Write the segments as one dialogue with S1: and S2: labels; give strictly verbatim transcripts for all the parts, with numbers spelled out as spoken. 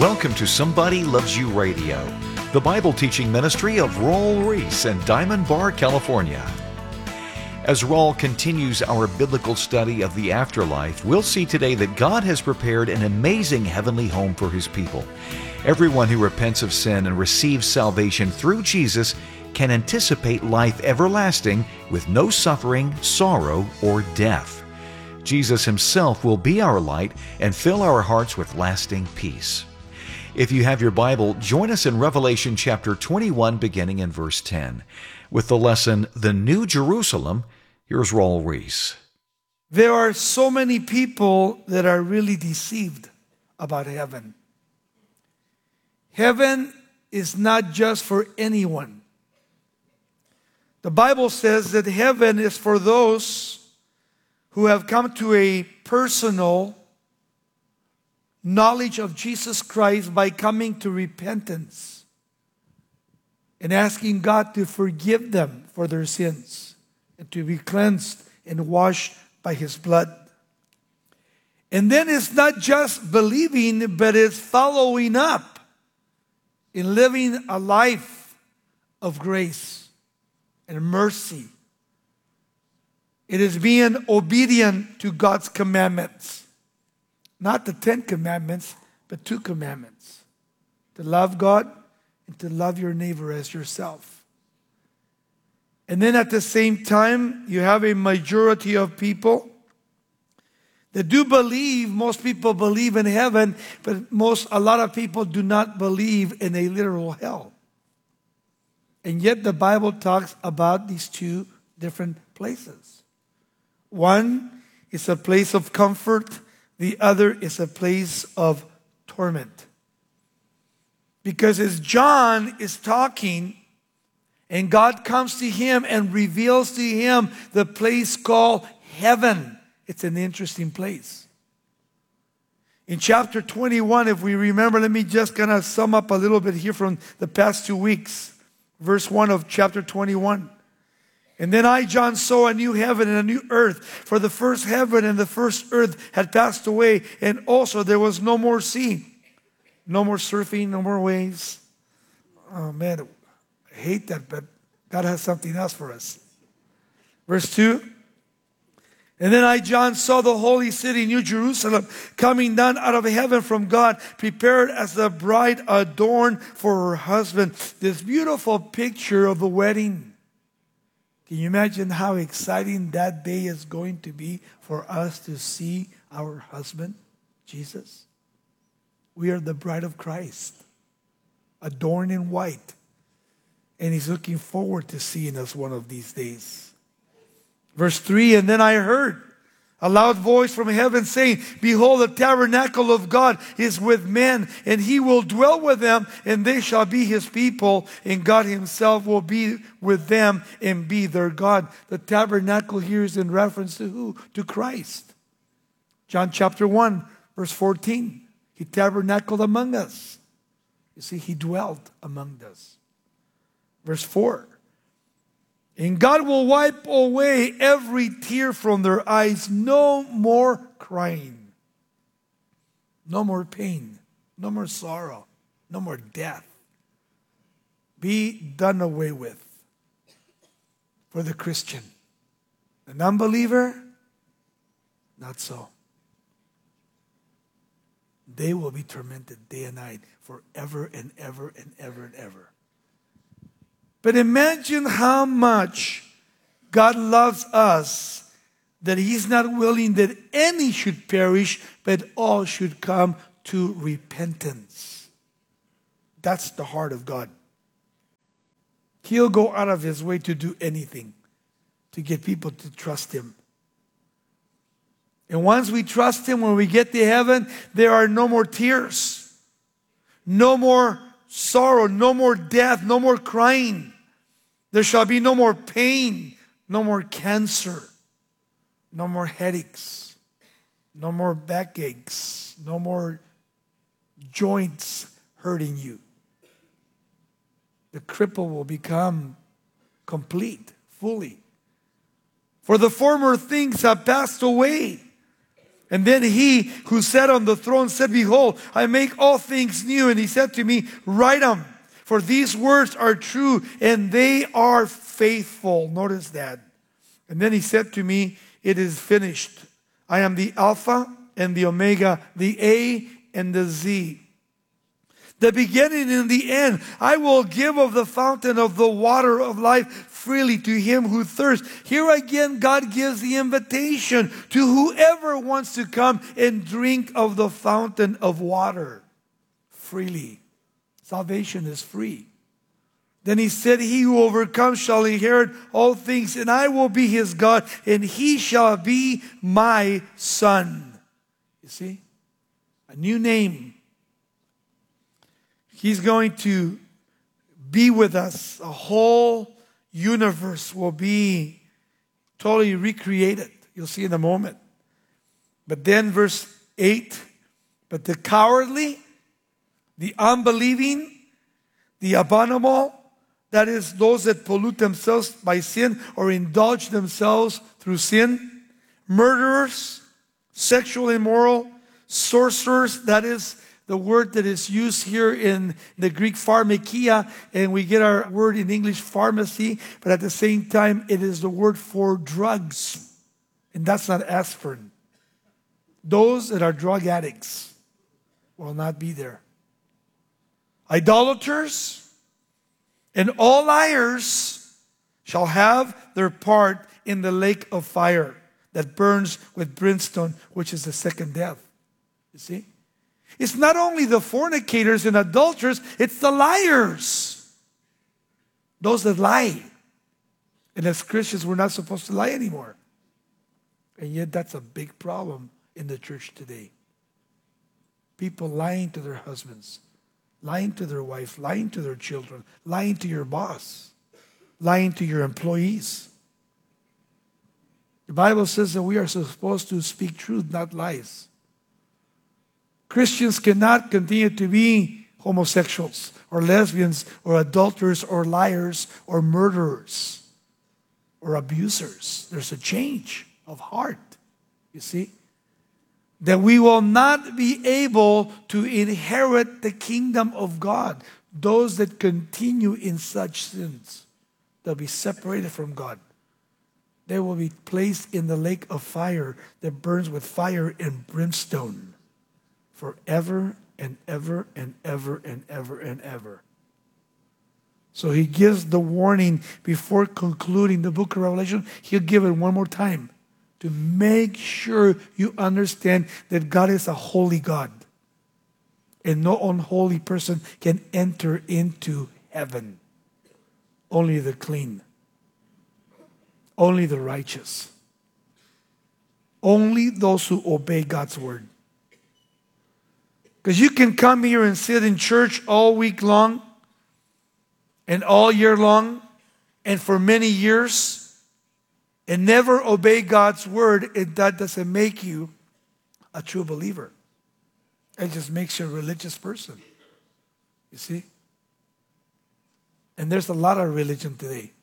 S1: Welcome to Somebody Loves You Radio, the Bible teaching ministry of Raul Ries in Diamond Bar, California. As Raul continues our biblical study of the afterlife, we'll see today that God has prepared an amazing heavenly home for His people. Everyone who repents of sin and receives salvation through Jesus can anticipate life everlasting with no suffering, sorrow, or death. Jesus Himself will be our light and fill our hearts with lasting peace. If you have your Bible, join us in Revelation chapter twenty-one, beginning in verse ten. With the lesson, The New Jerusalem, here's Raul Ries.
S2: There are so many people that are really deceived about heaven. Heaven is not just for anyone. The Bible says that heaven is for those who have come to a personal knowledge of Jesus Christ by coming to repentance and asking God to forgive them for their sins and to be cleansed and washed by His blood. And then it's not just believing, but it's following up in living a life of grace and mercy. It is being obedient to God's commandments. Not the Ten Commandments, but two commandments. To love God and to love your neighbor as yourself. And then at the same time, you have a majority of people that do believe, most people believe in heaven, but most, a lot of people do not believe in a literal hell. And yet the Bible talks about these two different places. One is a place of comfort. The other is a place of torment. Because as John is talking, and God comes to him and reveals to him the place called heaven. It's an interesting place. In chapter twenty-one, if we remember, let me just kind of sum up a little bit here from the past two weeks. Verse one of chapter twenty-one. And then I, John, saw a new heaven and a new earth, for the first heaven and the first earth had passed away, and also there was no more sea. No more surfing, no more waves. Oh man, I hate that, but God has something else for us. Verse two. And then I, John, saw the holy city, New Jerusalem, coming down out of heaven from God, prepared as the bride adorned for her husband. This beautiful picture of the wedding. Can you imagine how exciting that day is going to be for us to see our husband, Jesus? We are the bride of Christ, adorned in white. And He's looking forward to seeing us one of these days. Verse three, and then I heard a loud voice from heaven saying, behold, the tabernacle of God is with men, and He will dwell with them, and they shall be His people, and God Himself will be with them and be their God. The tabernacle here is in reference to who? To Christ. John chapter one, verse fourteen. He tabernacled among us. You see, He dwelt among us. Verse four. And God will wipe away every tear from their eyes. No more crying. No more pain. No more sorrow. No more death. Be done away with for the Christian. An unbeliever, not so. They will be tormented day and night forever and ever and ever and ever. But imagine how much God loves us, that He's not willing that any should perish, but all should come to repentance. That's the heart of God. He'll go out of His way to do anything to get people to trust Him. And once we trust Him, when we get to heaven, there are no more tears, no more sorrow, no more death, no more crying. There shall be no more pain, no more cancer, no more headaches, no more backaches, no more joints hurting you. The cripple will become complete, fully. For the former things have passed away. And then he who sat on the throne said, behold, I make all things new. And he said to me, write them, for these words are true and they are faithful. Notice that. And then he said to me, it is finished. I am the Alpha and the Omega, the A and the Z, the beginning and the end. I will give of the fountain of the water of life freely to him who thirsts. Here again, God gives the invitation to whoever wants to come and drink of the fountain of water freely. Salvation is free. Then he said, he who overcomes shall inherit all things, and I will be his God, and he shall be my son. You see? A new name. He's going to be with us. A whole universe will be totally recreated. You'll see in a moment. But then verse eight, but the cowardly, the unbelieving, the abominable, that is, those that pollute themselves by sin or indulge themselves through sin, murderers, sexual immoral, sorcerers, that is the word that is used here in the Greek pharmakia, and we get our word in English pharmacy, but at the same time it is the word for drugs, and that's not aspirin. Those that are drug addicts will not be there. Idolaters and all liars shall have their part in the lake of fire that burns with brimstone, which is the second death. You see? It's not only the fornicators and adulterers, it's the liars. Those that lie. And as Christians, we're not supposed to lie anymore. And yet that's a big problem in the church today. People lying to their husbands, lying to their wife, lying to their children, lying to your boss, lying to your employees. The Bible says that we are supposed to speak truth, not lies. Christians cannot continue to be homosexuals or lesbians or adulterers or liars or murderers or abusers. There's a change of heart, you see. That we will not be able to inherit the kingdom of God. Those that continue in such sins, they'll be separated from God. They will be placed in the lake of fire that burns with fire and brimstone forever and ever and ever and ever and ever. So he gives the warning before concluding the book of Revelation. He'll give it one more time to make sure you understand that God is a holy God. And no unholy person can enter into heaven. Only the clean. Only the righteous. Only those who obey God's word. Because you can come here and sit in church all week long and all year long and for many years and never obey God's word, and that doesn't make you a true believer. It just makes you a religious person. You see? And there's a lot of religion today.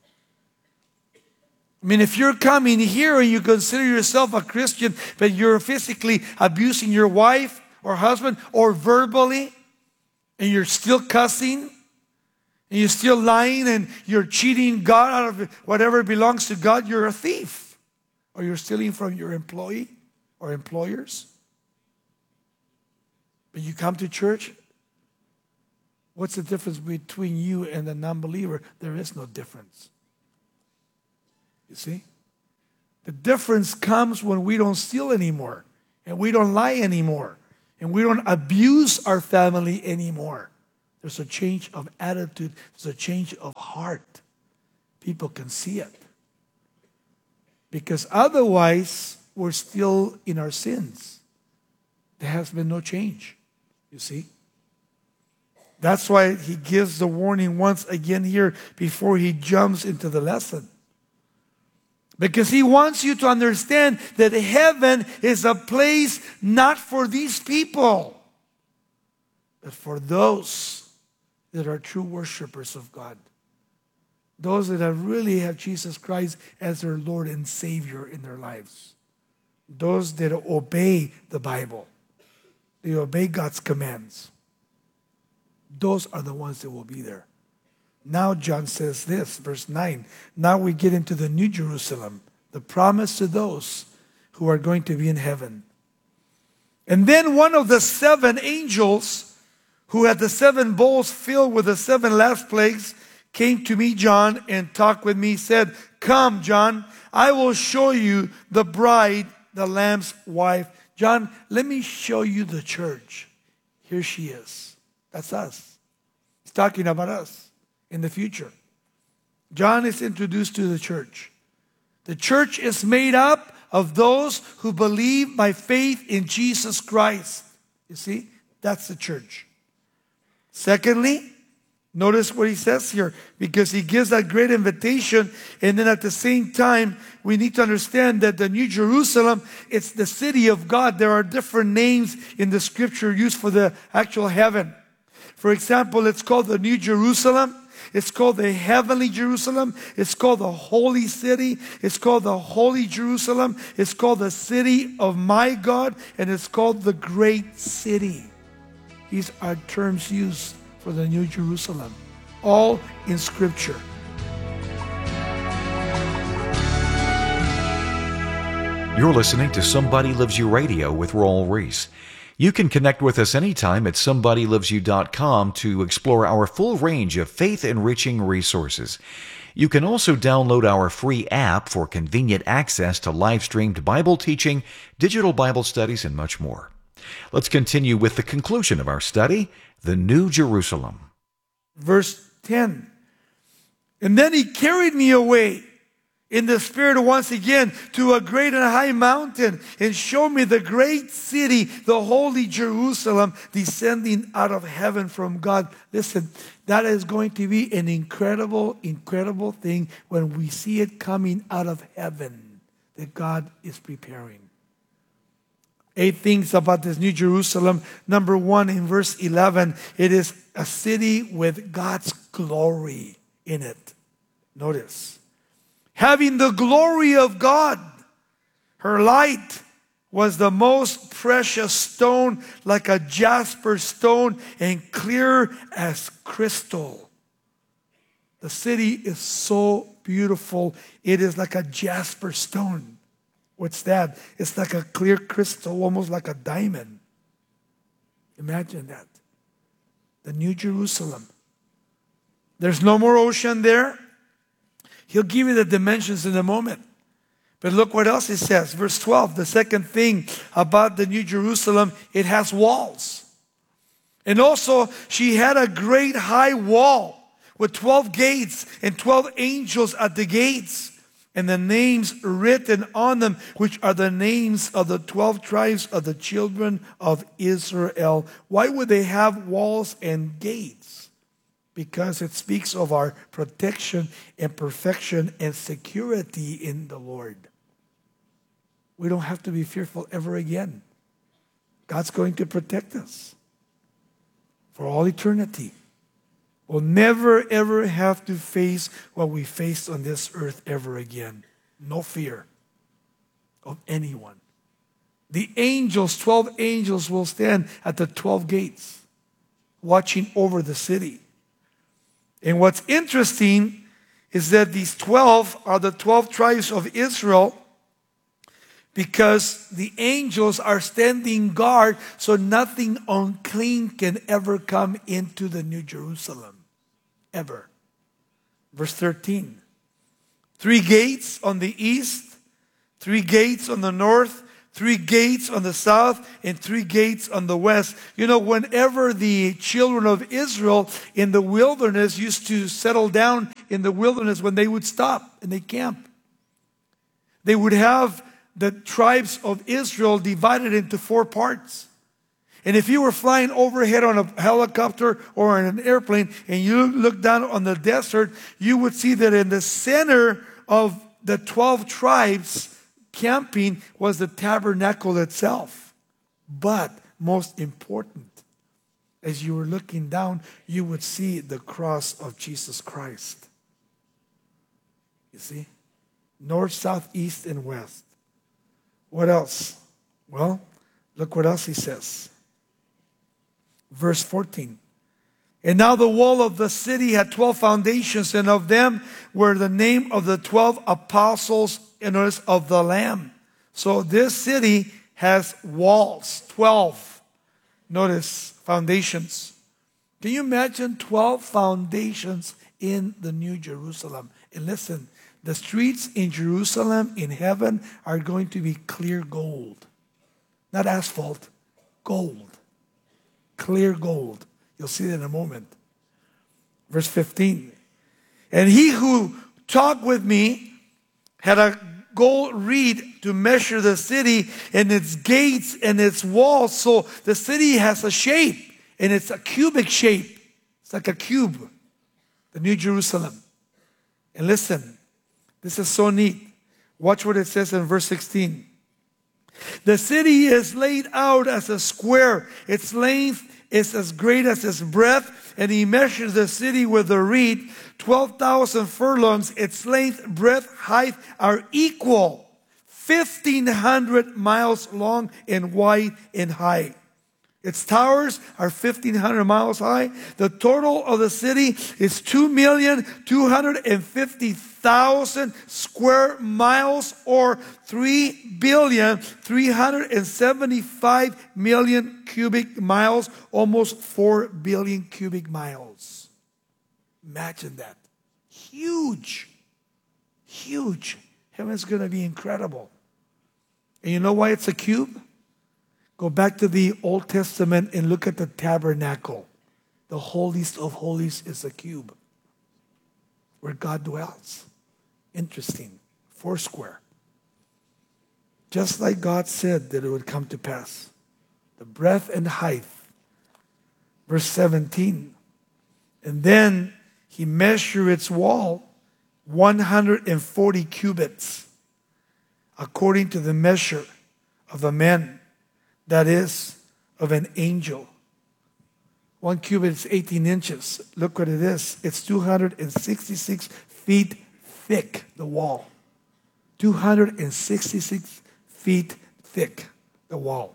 S2: I mean, if you're coming here and you consider yourself a Christian, but you're physically abusing your wife or husband or verbally, and you're still cussing, and you're still lying, and you're cheating God out of whatever belongs to God, you're a thief. Or you're stealing from your employee or employers. But you come to church, what's the difference between you and a non-believer? There is no difference. You see? The difference comes when we don't steal anymore, and we don't lie anymore, and we don't abuse our family anymore. There's a change of attitude. There's a change of heart. People can see it. Because otherwise, we're still in our sins. There has been no change, you see. That's why he gives the warning once again here before he jumps into the lesson. Because he wants you to understand that heaven is a place not for these people, but for those that are true worshipers of God. Those that have really have Jesus Christ as their Lord and Savior in their lives. Those that obey the Bible. They obey God's commands. Those are the ones that will be there. Now John says this, verse nine. Now we get into the New Jerusalem, the promise to those who are going to be in heaven. And then one of the seven angels who had the seven bowls filled with the seven last plagues came to me, John, and talked with me, said, "Come, John, I will show you the bride, the Lamb's wife." John, let me show you the church. Here she is. That's us. He's talking about us in the future. John is introduced to the church. The church is made up of those who believe by faith in Jesus Christ. You see, that's the church. Secondly, notice what he says here, because he gives that great invitation, and then at the same time, we need to understand that the New Jerusalem, it's the city of God. There are different names in the scripture used for the actual heaven. For example, it's called the New Jerusalem. It's called the heavenly Jerusalem. It's called the holy city. It's called the holy Jerusalem. It's called the city of my God. And it's called the great city. These are terms used for the New Jerusalem, all in Scripture.
S1: You're listening to Somebody Loves You Radio with Raul Ries. You can connect with us anytime at somebody loves you dot com to explore our full range of faith-enriching resources. You can also download our free app for convenient access to live-streamed Bible teaching, digital Bible studies, and much more. Let's continue with the conclusion of our study, the New Jerusalem.
S2: Verse ten. And then he carried me away in the Spirit once again to a great and high mountain and showed me the great city, the holy Jerusalem, descending out of heaven from God. Listen, that is going to be an incredible, incredible thing when we see it coming out of heaven that God is preparing. Eight things about this New Jerusalem. Number one, in verse eleven, it is a city with God's glory in it. Notice. Having the glory of God. Her light was the most precious stone, like a jasper stone, and clear as crystal. The city is so beautiful. It is like a jasper stone. What's that? It's like a clear crystal, almost like a diamond. Imagine that. The New Jerusalem. There's no more ocean there. He'll give you the dimensions in a moment. But look what else it says. Verse twelve, the second thing about the New Jerusalem, it has walls. And also, she had a great high wall with twelve gates and twelve angels at the gates. And the names written on them, which are the names of the twelve tribes of the children of Israel. Why would they have walls and gates? Because it speaks of our protection and perfection and security in the Lord. We don't have to be fearful ever again. God's going to protect us for all eternity. We'll never ever have to face what we faced on this earth ever again. No fear of anyone. The angels, twelve angels, will stand at the twelve gates, watching over the city. And what's interesting is that these twelve are the twelve tribes of Israel, because the angels are standing guard so nothing unclean can ever come into the New Jerusalem. Ever. Verse thirteen. Three gates on the east, three gates on the north, three gates on the south, and three gates on the west. You know, whenever the children of Israel in the wilderness used to settle down in the wilderness, when they would stop and they camp, they would have the tribes of Israel divided into four parts. And if you were flying overhead on a helicopter or in an airplane and you look down on the desert, you would see that in the center of the twelve tribes camping was the tabernacle itself. But most important, as you were looking down, you would see the cross of Jesus Christ. You see? North, south, east, and west. What else? Well, look what else he says. Verse fourteen. And now the wall of the city had twelve foundations, and of them were the name of the twelve apostles in notice of the Lamb. So this city has walls, twelve. Notice, foundations. Can you imagine twelve foundations in the New Jerusalem? And listen, the streets in Jerusalem in heaven are going to be clear gold. Not asphalt, gold. Clear gold. You'll see that in a moment. Verse fifteen. And he who talked with me had a gold reed to measure the city and its gates and its walls. So the city has a shape, and it's a cubic shape. It's like a cube, the New Jerusalem. And listen, this is so neat. Watch what it says in verse sixteen. The city is laid out as a square. Its length is as great as its breadth, and he measures the city with a reed, twelve thousand furlongs. Its length, breadth, height are equal, fifteen hundred miles long and wide and high. Its towers are fifteen hundred miles high. The total of the city is two million two hundred fifty thousand square miles, or three billion three hundred seventy-five million cubic miles, almost four billion cubic miles. Imagine that. Huge. Huge. Heaven's going to be incredible. And you know why it's a cube? Go back to the Old Testament and look at the tabernacle. The holiest of holies is a cube where God dwells. Interesting. Foursquare. Just like God said that it would come to pass. The breadth and height. Verse seventeen. And then he measured its wall one hundred forty cubits, according to the measure of a man. That is, of an angel. One cubit is eighteen inches. Look what it is. It's two hundred sixty-six feet thick, the wall. two hundred sixty-six feet thick, the wall.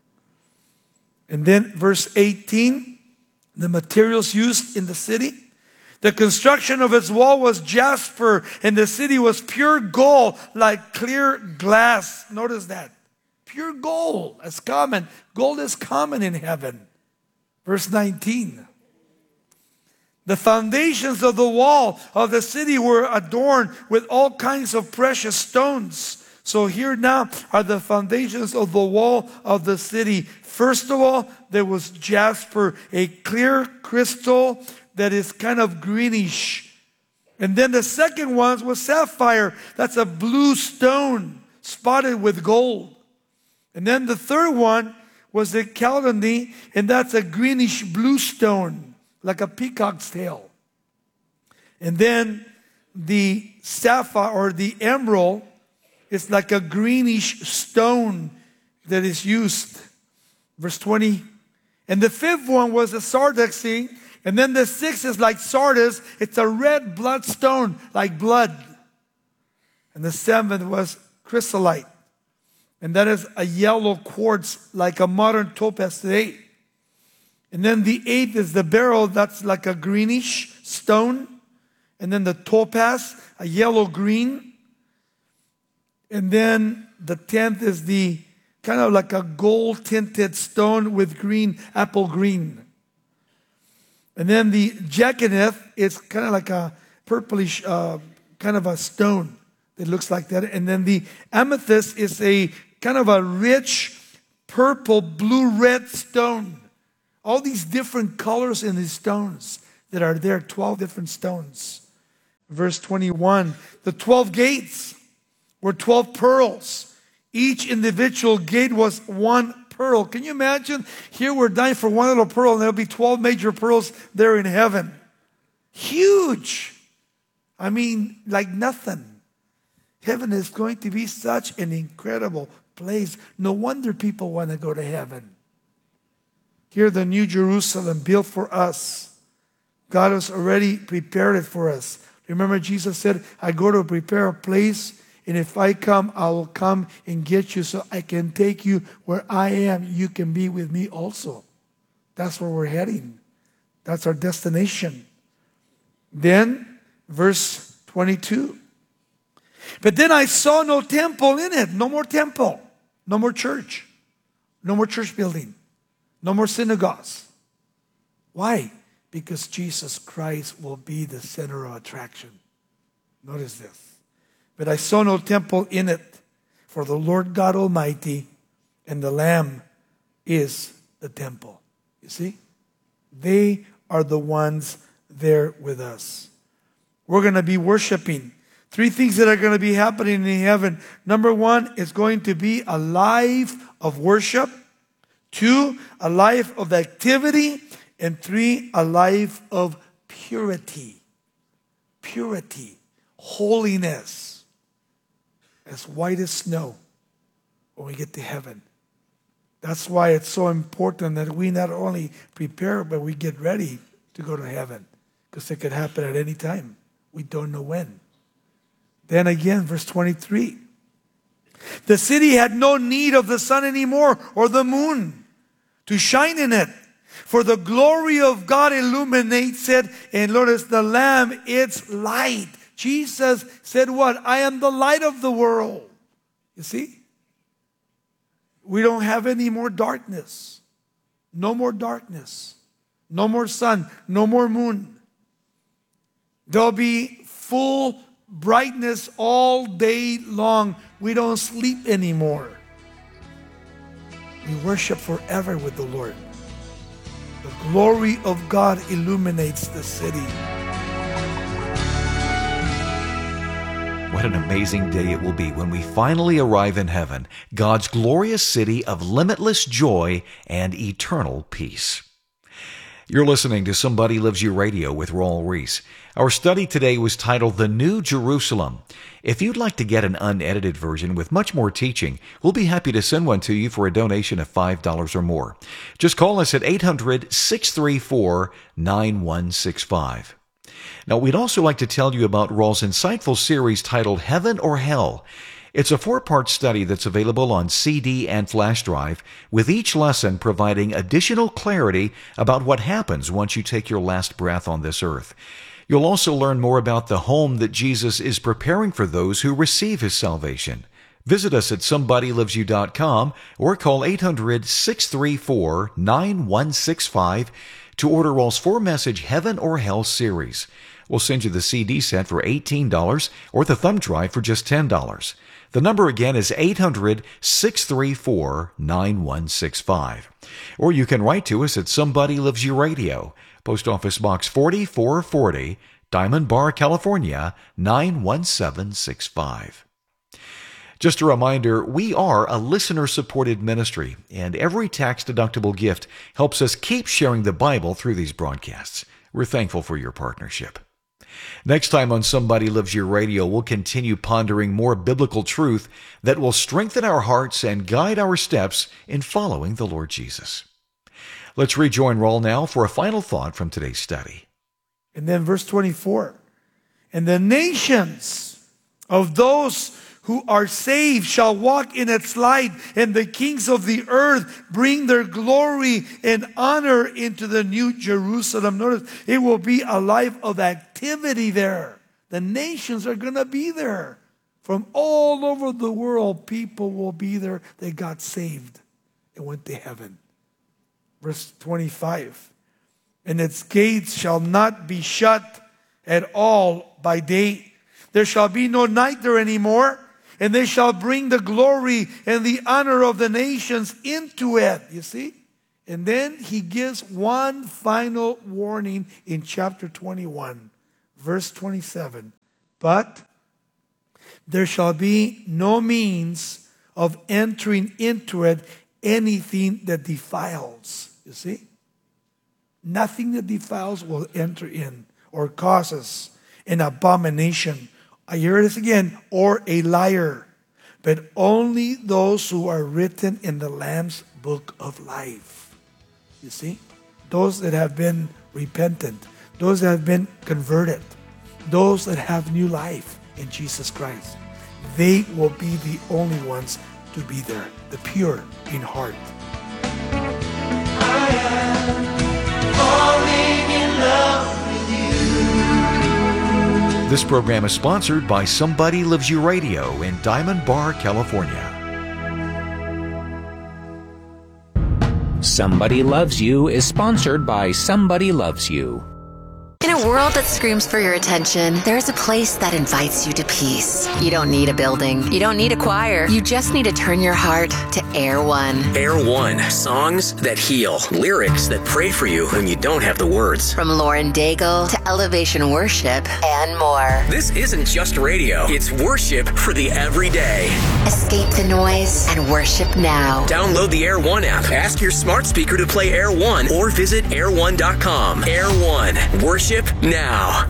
S2: And then verse eighteen, the materials used in the city. The construction of its wall was jasper, and the city was pure gold, like clear glass. Notice that. Pure gold is common. Gold is common in heaven. Verse nineteen. The foundations of the wall of the city were adorned with all kinds of precious stones. So here now are the foundations of the wall of the city. First of all, there was jasper, a clear crystal that is kind of greenish. And then the second one was sapphire. That's a blue stone spotted with gold. And then the third one was the chalcedony, and that's a greenish blue stone, like a peacock's tail. And then the sapphire, or the emerald, is like a greenish stone that is used. Verse twenty. And the fifth one was a sardius, and then the sixth is like sardis. It's a red bloodstone, like blood. And the seventh was chrysolite. And that is a yellow quartz, like a modern topaz today. And then the eighth is the beryl, that's like a greenish stone. And then the topaz, a yellow green. And then the tenth is the kind of like a gold tinted stone with green, apple green. And then the jacinth is kind of like a purplish uh, kind of a stone that looks like that. And then the amethyst is a kind of a rich purple, blue-red stone. All these different colors in these stones that are there, twelve different stones. Verse twenty-one, the twelve gates were twelve pearls. Each individual gate was one pearl. Can you imagine? Here we're dying for one little pearl, and there'll be twelve major pearls there in heaven. Huge. I mean, like nothing. Heaven is going to be such an incredible place. No wonder people want to go to heaven. Here, the New Jerusalem built for us. God has already prepared it for us. Remember, Jesus said, I go to prepare a place, And if I come, I will come and get you so I can take you where I am. You can be with me also. That's where we're heading. That's our destination. Then, verse twenty-two. But then I saw no temple in it. No more temple. No more church. No more church building. No more synagogues. Why? Because Jesus Christ will be the center of attraction. Notice this. But I saw no temple in it, for the Lord God Almighty and the Lamb is the temple. You see? They are the ones there with us. We're going to be worshiping. Three things that are going to be happening in heaven. Number one, it's going to be a life of worship. Two, a life of activity. And three, a life of purity. Purity. Holiness. As white as snow when we get to heaven. That's why it's so important that we not only prepare, but we get ready to go to heaven. Because it could happen at any time. We don't know when. Then again, verse twenty-three. The city had no need of the sun anymore or the moon to shine in it. For the glory of God illuminates it. And notice the Lamb, its light. Jesus said what? I am the light of the world. You see? We don't have any more darkness. No more darkness. No more sun. No more moon. There'll be full brightness all day long. We don't sleep anymore. We worship forever with the Lord. The glory of God illuminates the city.
S1: What an amazing day it will be when we finally arrive in heaven, God's glorious city of limitless joy and eternal peace. You're listening to Somebody Loves You Radio with Raul Ries. Our study today was titled The New Jerusalem. If you'd like to get an unedited version with much more teaching, we'll be happy to send one to you for a donation of five dollars or more. Just call us at eight hundred, six three four, nine one six five. Now, we'd also like to tell you about Raul's insightful series titled Heaven or Hell. It's a four-part study that's available on C D and flash drive, with each lesson providing additional clarity about what happens once you take your last breath on this earth. You'll also learn more about the home that Jesus is preparing for those who receive His salvation. Visit us at somebody loves you dot com or call eight hundred, six three four, nine one six five to order Raul's four-message Heaven or Hell series. We'll send you the C D set for eighteen dollars or the thumb drive for just ten dollars. The number again is eight hundred, six three four, nine one six five. Or you can write to us at Somebody Loves You Radio, Post Office Box forty-four forty, Diamond Bar, California, nine one seven six five. Just a reminder, we are a listener-supported ministry, and every tax-deductible gift helps us keep sharing the Bible through these broadcasts. We're thankful for your partnership. Next time on Somebody Loves You Radio, we'll continue pondering more biblical truth that will strengthen our hearts and guide our steps in following the Lord Jesus. Let's rejoin Raul now for a final thought from today's study.
S2: And then verse twenty-four. And the nations of those who are saved shall walk in its light, and the kings of the earth bring their glory and honor into the new Jerusalem. Notice, it will be a life of activity there. The nations are going to be there. From all over the world, people will be there. They got saved and went to heaven. Verse twenty-five. And its gates shall not be shut at all by day. There shall be no night there anymore. And they shall bring the glory and the honor of the nations into it. You see? And then he gives one final warning in chapter twenty-one, verse twenty-seven. But there shall be no means of entering into it anything that defiles. You see? Nothing that defiles will enter in or causes an abomination. I hear this again, or a liar, but only those who are written in the Lamb's book of life. You see? Those that have been repentant, those that have been converted, those that have new life in Jesus Christ. they will be the only ones to be there, the pure in heart.
S3: I am falling in love with you.
S1: This program is sponsored by Somebody Loves You Radio in Diamond Bar, California.
S4: Somebody Loves You is sponsored by Somebody Loves You.
S5: In a world that screams for your attention, there's a place that invites you to peace. You don't need a building. You don't need a choir. You just need to turn your heart to Air One.
S6: Air One. Songs that heal. Lyrics that pray for you when you don't have the words.
S5: From Lauren Daigle to Elevation Worship and more.
S6: This isn't just radio. It's worship for the everyday.
S5: Escape the noise and worship now.
S6: Download the Air One app. Ask your smart speaker to play Air One or visit air one dot com. Air One. Worship now.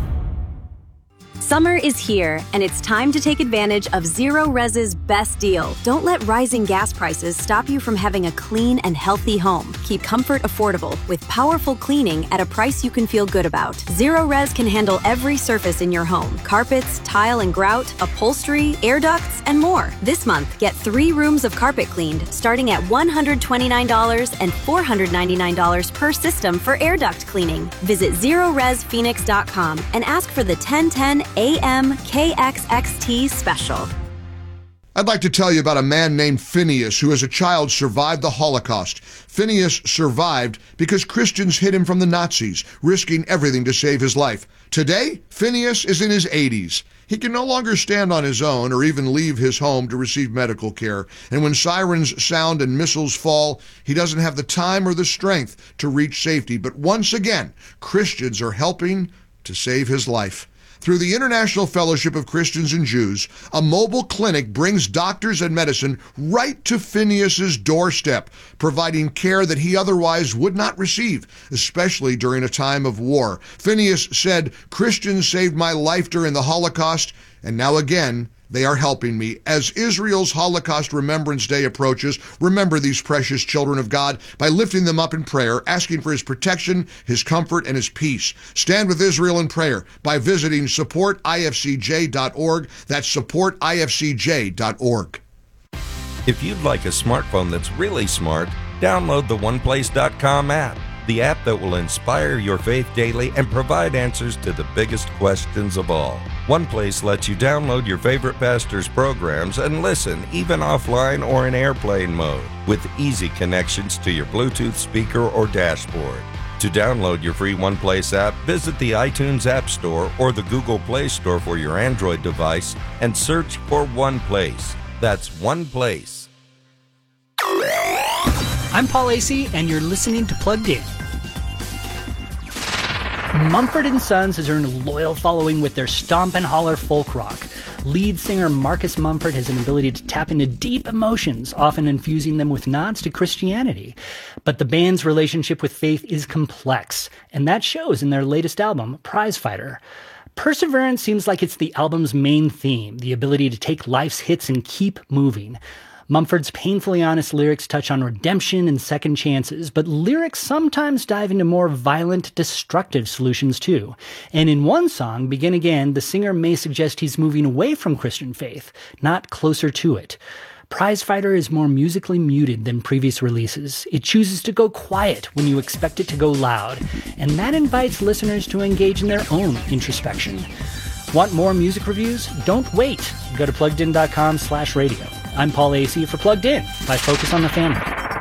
S7: Summer is here, and it's time to take advantage of Zero Res's best deal. Don't let rising gas prices stop you from having a clean and healthy home. Keep comfort affordable with powerful cleaning at a price you can feel good about. Zero Res can handle every surface in your home: carpets, tile and grout, upholstery, air ducts, and more. This month, get three rooms of carpet cleaned, starting at one hundred twenty-nine dollars and four hundred ninety-nine dollars per system for air duct cleaning. Visit zero res phoenix dot com and ask for the ten ten A M K X X T special.
S8: I'd like to tell you about a man named Phineas who as a child survived the Holocaust. Phineas survived because Christians hid him from the Nazis, risking everything to save his life. Today, Phineas is in his eighties. He can no longer stand on his own or even leave his home to receive medical care. And when sirens sound and missiles fall, he doesn't have the time or the strength to reach safety. But once again, Christians are helping to save his life. Through the International Fellowship of Christians and Jews, a mobile clinic brings doctors and medicine right to Phineas's doorstep, providing care that he otherwise would not receive, especially during a time of war. Phineas said, "Christians saved my life during the Holocaust, and now again, they are helping me." As Israel's Holocaust Remembrance Day approaches, remember these precious children of God by lifting them up in prayer, asking for his protection, his comfort, and his peace. Stand with Israel in prayer by visiting support I F C J dot org. That's support I F C J dot org.
S9: If you'd like a smartphone that's really smart, download the one place dot com app, the app that will inspire your faith daily and provide answers to the biggest questions of all. OnePlace lets you download your favorite pastor's programs and listen even offline or in airplane mode with easy connections to your Bluetooth speaker or dashboard. To download your free OnePlace app, visit the iTunes App Store or the Google Play Store for your Android device and search for OnePlace. That's OnePlace.
S10: I'm Paul Acey, and you're listening to Plugged In. Mumford and Sons has earned a loyal following with their stomp and holler folk rock. Lead singer Marcus Mumford has an ability to tap into deep emotions, often infusing them with nods to Christianity. But the band's relationship with faith is complex, and that shows in their latest album, Prizefighter. Perseverance seems like it's the album's main theme, the ability to take life's hits and keep moving. Mumford's painfully honest lyrics touch on redemption and second chances, but lyrics sometimes dive into more violent, destructive solutions too. And in one song, Begin Again, the singer may suggest he's moving away from Christian faith, not closer to it. Prizefighter is more musically muted than previous releases. It chooses to go quiet when you expect it to go loud, and that invites listeners to engage in their own introspection. Want more music reviews? Don't wait. Go to pluggedin dot com slash radio. I'm Paul Acey for Plugged In by Focus on the Family.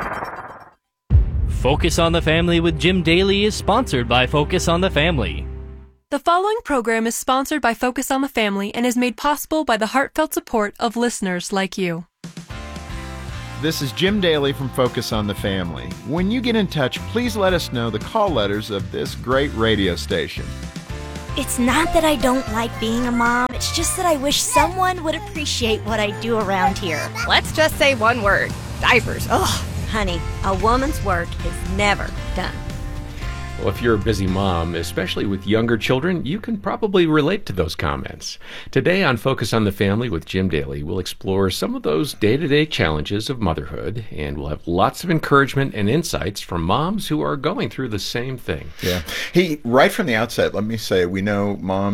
S11: Focus on the Family with Jim Daly is sponsored by Focus on the Family.
S12: The following program is sponsored by Focus on the Family and is made possible by the heartfelt support of listeners like you.
S13: This is Jim Daly from Focus on the Family. When you get in touch, please let us know the call letters of this great radio station.
S14: It's not that I don't like being a mom, it's just that I wish someone would appreciate what I do around here.
S15: Let's just say one word. Diapers.
S14: Ugh, honey, a woman's work is never done.
S16: Well, if you're a busy mom, especially with younger children, you can probably relate to those comments. Today on Focus on the Family with Jim Daly, we'll explore some of those day-to-day challenges of motherhood, and we'll have lots of encouragement and insights from moms who are going through the same thing.
S17: Yeah. He, right from the outset, let me say, we know moms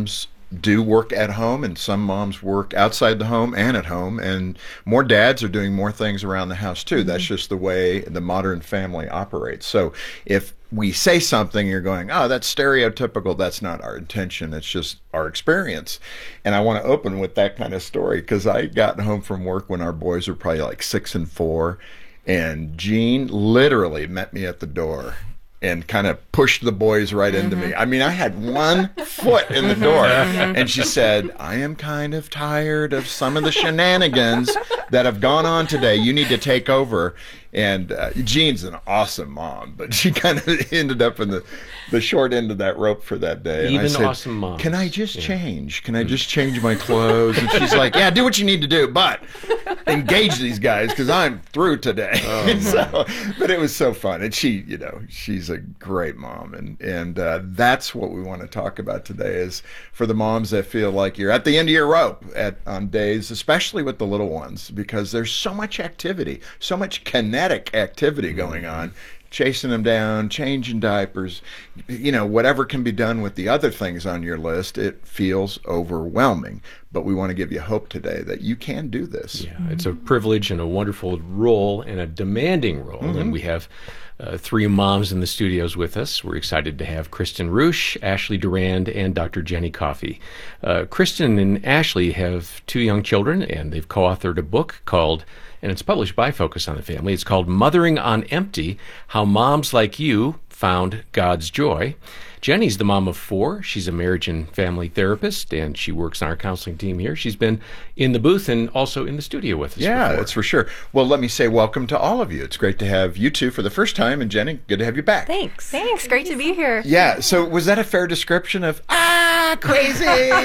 S13: do work at home, and some moms work outside the home and at home, and more dads are doing more things around the house too. Mm-hmm. That's just the way the modern family operates. So if we say something, you're going, oh, that's stereotypical. That's not our intention. It's just our experience. And I want to open with that kind of story because I got home from work when our boys were probably like six and four, and Jean literally met me at the door and kind of pushed the boys right mm-hmm. into me. I mean, I had one foot in the door. And she said, I am kind of tired of some of the shenanigans that have gone on today. You need to take over. And uh, Jean's an awesome mom, but she kind of ended up in the, the short end of that rope for that day. And
S16: Even
S13: I said,
S16: awesome moms.
S13: Can I just yeah. change? Can I just change my clothes? And she's like, yeah, do what you need to do, but engage these guys because I'm through today. Oh, so, but it was so fun. And she, you know, she's a great mom. And, and uh, that's what we want to talk about today is for the moms that feel like you're at the end of your rope at on days, especially with the little ones, because there's so much activity, so much kinetic activity going on, chasing them down, changing diapers, you know, whatever can be done with the other things on your list, it feels overwhelming. But we want to give you hope today that you can do this.
S16: Yeah, it's a privilege and a wonderful role and a demanding role. Mm-hmm. And we have uh, three moms in the studios with us. We're excited to have Kristen Roosh, Ashley Durand, and Doctor Jenny Coffey. Uh, Kristen and Ashley have two young children, and they've co-authored a book called, and it's published by Focus on the Family. It's called Mothering on Empty, How Moms Like You Found God's Joy. Jenny's the mom of four. She's a marriage and family therapist, and she works on our counseling team here. She's been in the booth and also in the studio with us
S13: Yeah,
S16: before.
S13: That's for sure. Well, let me say welcome to all of you. It's great to have you two for the first time, and Jenny, good to have you back.
S15: Thanks. Thanks. Great to be here.
S13: Yeah, so was that a fair description of, ah, crazy?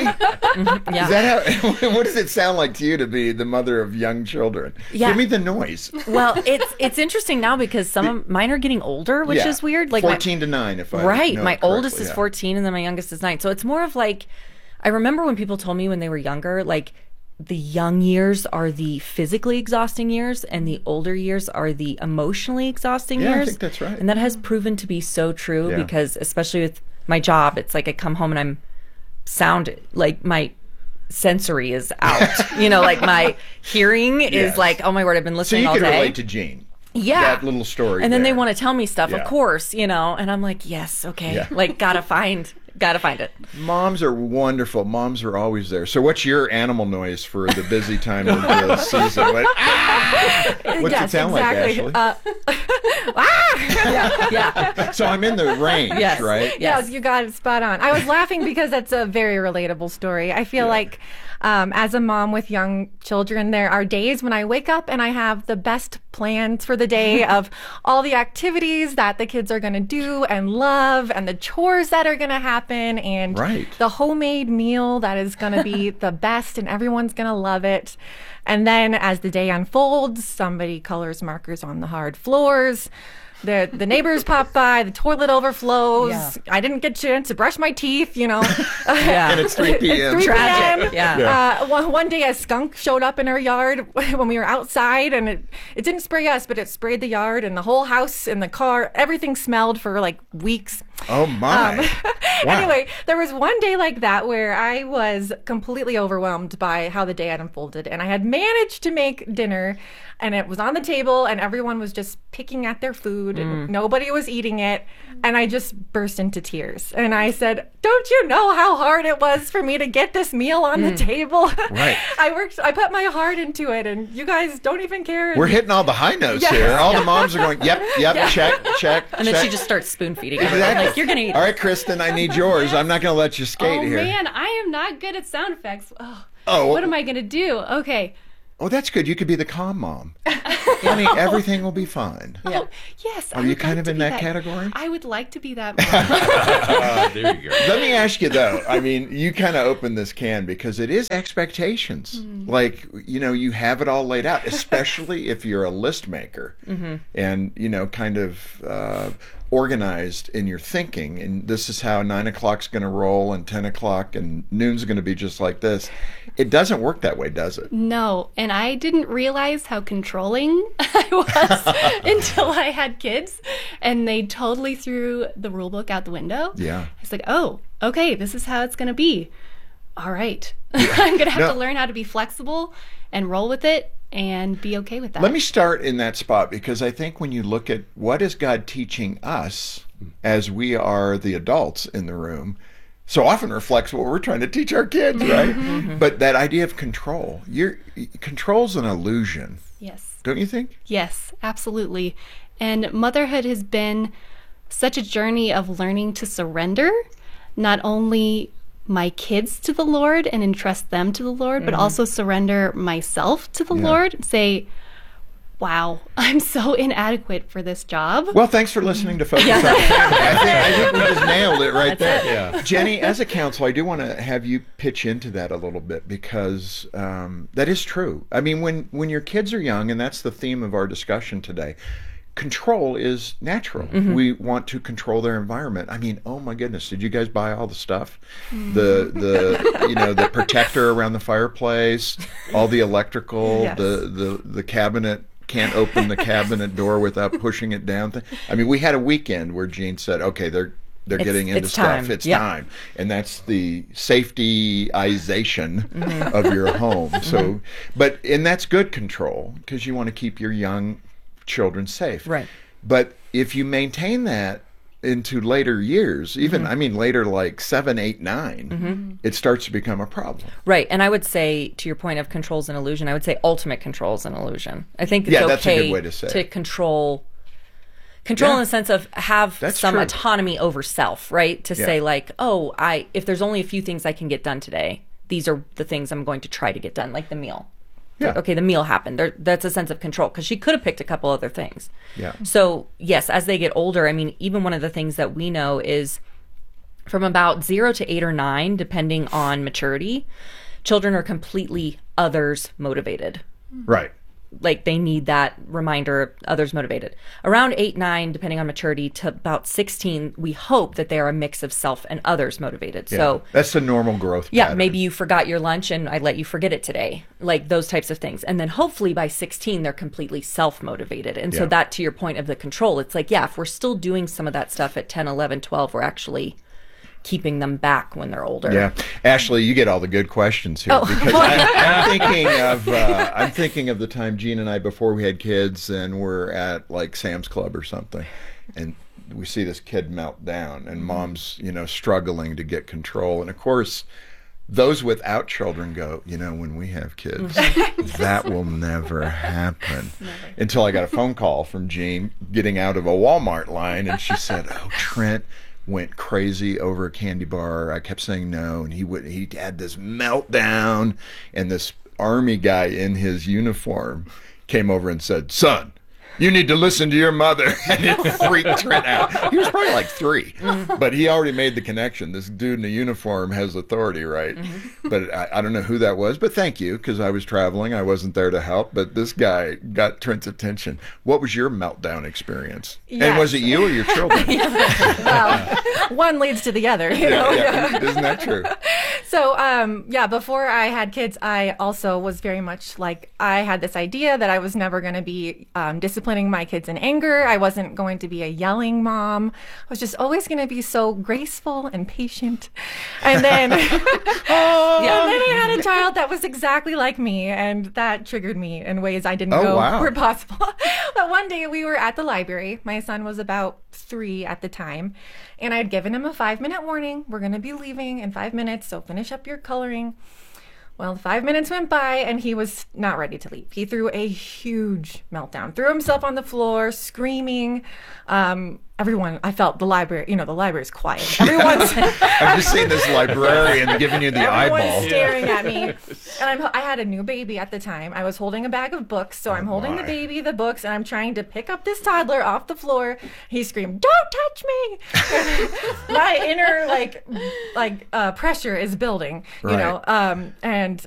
S15: Mm-hmm. Yeah.
S13: Is that how, what does it sound like to you to be the mother of young children?
S17: Yeah.
S13: Give me the noise.
S17: Well, it's it's interesting now because some of mine are getting older, which
S13: yeah.
S17: is weird. Like
S13: fourteen
S17: my,
S13: to nine, if I
S17: Right.
S13: know
S17: My
S13: it correctly,
S17: oldest is
S13: yeah.
S17: fourteen and then my youngest is nine. So it's more of like, I remember when people told me when they were younger, like the young years are the physically exhausting years and the older years are the emotionally exhausting
S13: Yeah, I
S17: years.
S13: think that's right.
S17: And that has proven to be so true
S13: Yeah.
S17: because especially with my job, it's like I come home and I'm sound like my sensory is out. You know, like my hearing
S13: Yes.
S17: is like, oh my word, I've been
S13: So
S17: listening
S13: you
S17: all
S13: can
S17: day.
S13: relate to Jean.
S17: Yeah.
S13: That little story.
S17: And then
S13: there.
S17: they want to tell me stuff,
S13: Yeah.
S17: of course, you know, and I'm like, yes, okay.
S13: Yeah.
S17: Like, gotta find, gotta find it.
S13: Moms are wonderful. Moms are always there. So what's your animal noise for the busy time of the season? What, what's
S15: yes,
S13: it sound
S15: exactly.
S13: like, Ashley?
S15: Uh, ah!
S17: yeah, yeah.
S13: So I'm in the range,
S17: Yes.
S13: right?
S15: Yes, you got it spot on. I was laughing because that's a very relatable story. I feel like um, as a mom with young children, there are days when I wake up and I have the best plans for the day of all the activities that the kids are going to do and love and the chores that are going to happen and
S13: Right.
S15: the homemade meal that is going to be the best and everyone's going to love it. And then as the day unfolds, somebody colors markers on the hard floors. The the neighbors pop by, the toilet overflows.
S17: Yeah.
S15: I didn't get a chance to brush my teeth, you know.
S17: Yeah.
S13: And it's three p.m.
S15: It's three
S17: Tragic.
S15: p.m.
S17: Yeah.
S15: Uh, one, one day a skunk showed up in our yard when we were outside, and it, it didn't spray us, but it sprayed the yard and the whole house and the car. Everything smelled for like weeks.
S13: Oh, my.
S15: Um,
S13: Wow.
S15: Anyway, there was one day like that where I was completely overwhelmed by how the day had unfolded, and I had managed to make dinner, and it was on the table, and everyone was just picking at their food, and nobody was eating it, and I just burst into tears, and I said, "Don't you know how hard it was for me to get this meal on the table?
S13: Right.
S15: I worked, I put my heart into it, and you guys don't even care."
S13: We're hitting all the high notes
S15: Yeah.
S13: here. All
S15: Yeah.
S13: the moms are going, yep, yep,
S15: Yeah.
S13: check, check,
S17: And then
S13: check.
S17: she just starts spoon feeding everyone.
S13: Exactly.
S17: Like, you're gonna eat.
S13: All right, Kristen, I need yours. I'm not going to let you skate
S18: oh
S13: here.
S18: man, I am not good at sound effects. Oh,
S13: Oh.
S18: what am I gonna do? Okay.
S13: Oh, that's good. You could be the calm mom. Honey, everything will be fine.
S18: Oh, yes. I
S13: Are you
S18: would
S13: kind
S18: like
S13: of
S18: to
S13: in
S18: be
S13: that category?
S18: I would like to be that mom.
S16: Ah, there you go.
S13: Let me ask you though. I mean, you kind of opened this can because it is expectations.
S18: Mm.
S13: Like, you know, you have it all laid out, especially if you're a list maker
S17: Mm-hmm.
S13: and, you know, kind of uh, organized in your thinking. And this is how nine o'clock's going to roll and ten o'clock and noon's going to be just like this. It doesn't work that way, does it?
S18: No, and I didn't realize how controlling I was until I had kids, and they totally threw the rule book out the window.
S13: Yeah.
S18: It's like, oh, okay, this is how it's going to be. all right, I'm going to have
S13: No.
S18: to learn how to be flexible and roll with it and be okay with that.
S13: Let me start in that spot, because I think when you look at what is God teaching us as we are the adults in the room, so often reflects what we're trying to teach our kids, right?
S18: Mhm.
S13: But that idea of control, you're, control's an illusion.
S18: Yes.
S13: Don't you think?
S18: Yes, absolutely. And motherhood has been such a journey of learning to surrender, not only my kids to the Lord and entrust them to the Lord, but
S17: Mhm.
S18: also surrender myself to the
S13: Yeah.
S18: Lord and say, wow, I'm so inadequate for this job.
S13: Well, thanks for listening to Focus
S18: Yeah.
S13: on Family. I think, I think we just nailed it right
S18: That's
S13: there.
S18: it. Yeah.
S13: Jenny, as a counselor, I do want to have you pitch into that a little bit, because um, that is true. I mean, when, when your kids are young, and that's the theme of our discussion today, control is natural.
S17: Mhm.
S13: We want to control their environment. I mean, oh my goodness, did you guys buy all the stuff? The the you know the protector around the fireplace, all the electrical,
S17: Yes.
S13: the the the cabinet can't open the cabinet door without pushing it down. Thing. I mean, we had a weekend where Jean said, "Okay, they're they're
S17: It's-
S13: getting into
S17: it's
S13: stuff.
S17: time.
S13: It's
S17: Yep.
S13: time," and that's the safetyization
S17: Mhm.
S13: of your home. So,
S17: Mhm.
S13: but and that's good control, because you want to keep your young children safe.
S17: Right.
S13: But if you maintain that into later years, even
S17: Mhm.
S13: I mean later, like seven, eight, nine,
S17: Mhm.
S13: it starts to become a problem.
S17: Right. And I would say, to your point of control's an illusion, I would say ultimate control's an illusion. I think it's
S13: Yeah, that's a
S17: okay
S13: good way to say it.
S17: control control
S13: Yeah.
S17: in the sense of have
S13: That's
S17: some
S13: true.
S17: autonomy over self, right? To
S13: Yeah.
S17: say like, oh, I if there's only a few things I can get done today, these are the things I'm going to try to get done, like the meal.
S13: Yeah.
S17: Okay, the meal happened. There, that's a sense of control, because she could have picked a couple other things.
S13: Yeah.
S17: So, yes, as they get older, I mean, even one of the things that we know is from about zero to eight or nine, depending on maturity, children are completely others motivated.
S13: Right.
S17: Like they need that reminder, others motivated. Around eight, nine, depending on maturity, to about sixteen, we hope that they are a mix of self and others motivated.
S13: Yeah.
S17: So,
S13: that's the normal growth.
S17: yeah,
S13: pattern.
S17: maybe you forgot your lunch and I let you forget it today. Like those types of things. And then hopefully by sixteen, they're completely self-motivated. And so
S13: Yeah.
S17: that, to your point of the control, it's like, yeah, if we're still doing some of that stuff at ten, eleven, twelve, we're actually keeping them back when they're older.
S13: Yeah, Ashley, you get all the good questions here
S17: Oh.
S13: because I, I'm thinking of uh, I'm thinking of the time Jean and I, before we had kids, and we're at like Sam's Club or something, and we see this kid melt down, and mom's you know struggling to get control, and of course, those without children go, you know, when we have kids, that will never happen. Never. Until I got a phone call from Jean getting out of a Walmart line, and she said, "Oh, Trent went crazy over a candy bar. I kept saying no, and he would he had this meltdown, and this army guy in his uniform came over and said, 'Son, you need to listen to your mother.'" And it freaked Trent out. He was probably like three,
S17: Mm-hmm.
S13: but he already made the connection. This dude in a uniform has authority, right?
S17: Mm-hmm.
S13: But I, I don't know who that was, but thank you, because I was traveling. I wasn't there to help, but this guy got Trent's attention. What was your meltdown experience? And
S15: Yes.
S13: was it you or your children?
S15: Well, one leads to the other. You know?
S13: Yeah, yeah. Isn't that true?
S15: So, um, yeah, before I had kids, I also was very much like, I had this idea that I was never going to be um, disciplining my kids in anger. I wasn't going to be a yelling mom. I was just always going to be so graceful and patient. And then, yeah, and then I had a child that was exactly like me, and that triggered me in ways I didn't
S13: Oh,
S15: know
S13: wow.
S15: were possible. But one day we were at the library. My son was about three at the time, and I'd given him a five minute warning. We're going to be leaving in five minutes, so finish up your coloring. Well, five minutes went by and he was not ready to leave. He threw a huge meltdown, threw himself on the floor, screaming. Um, everyone, I felt the library, you know, the library's quiet. Everyone's
S13: I've just seen this librarian giving you the
S15: Everyone's
S13: eyeball.
S15: staring at me. And I'm, I had a new baby at the time. I was holding a bag of books. So I'm holding the
S13: my.
S15: baby, the books, and I'm trying to pick up this toddler off the floor. He screamed, "Don't touch me!" My inner, like, like uh, pressure is building, you
S13: Right.
S15: know. Um, and